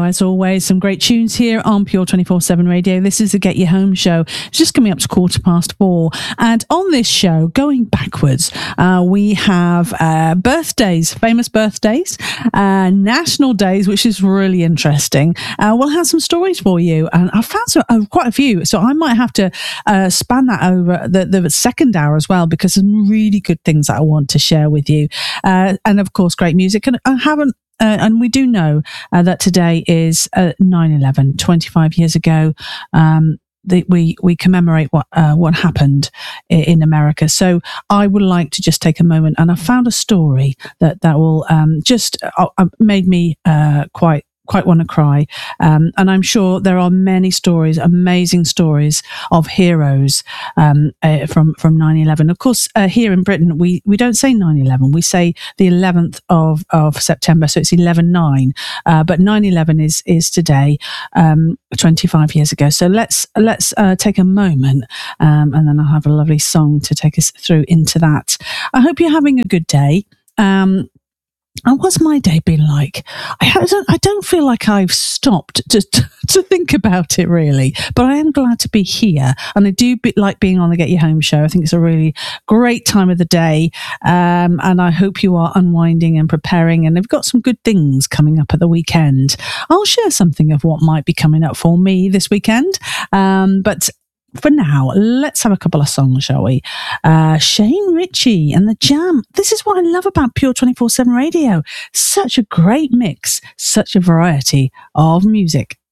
Now, as always, some great tunes here on Pure 24/7 Radio. This is the Get You Home show. It's just coming up to 4:15. And on this show, going backwards, we have birthdays, famous birthdays, national days, which is really interesting. We'll have some stories for you. And I've found quite a few. So I might have to span that over the second hour as well, because some really good things that I want to share with you. And of course, great music. And I haven't and we do know that today is 9/11, 25 years ago. We commemorate what happened in America. So I would like to just take a moment, and I found a story that will just made me quite want to cry. And I'm sure there are many stories, amazing stories of heroes from 9/11. Of course, here in Britain, we don't say 9/11. We say the 11th of September. So it's 11/9. But 9/11 is today, 25 years ago. So let's take a moment, and then I'll have a lovely song to take us through into that. I hope you're having a good day. And what's my day been like? I don't feel like I've stopped to think about it really, but I am glad to be here, and I do like being on the Get You Home show. I think it's a really great time of the day, and I hope you are unwinding and preparing, and they've got some good things coming up at the weekend. I'll share something of what might be coming up for me this weekend, but for now, let's have a couple of songs, shall we? Shane Ritchie and The Jam. This is what I love about Pure 24/7 Radio. Such a great mix, such a variety of music.